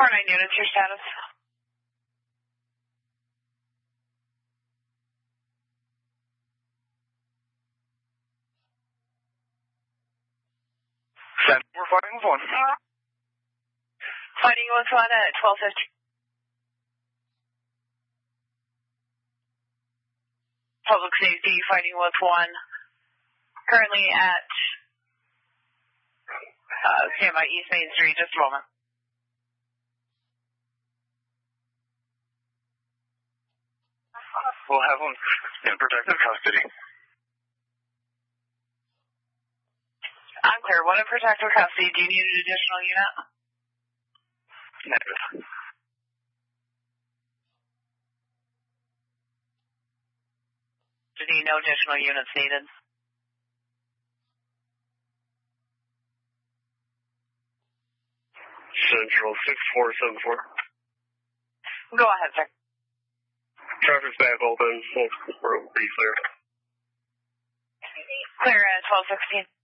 49 units, your status. We're fighting with 1. Fighting with 1 at 12:50. Public safety, fighting with 1. Currently at standby East Main Street, just a moment. We'll have 1 in protective custody. I'm clear. 1 in protective custody. Do you need an additional unit? Negative. No additional units needed. Central 6474. Go ahead, sir. Traffic's back open. We'll be clear. Clear at 12:16.